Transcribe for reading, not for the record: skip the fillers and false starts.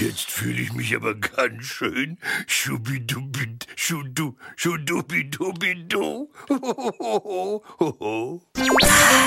Jetzt fühle ich mich aber ganz schön schubidubid, schudubidubidu.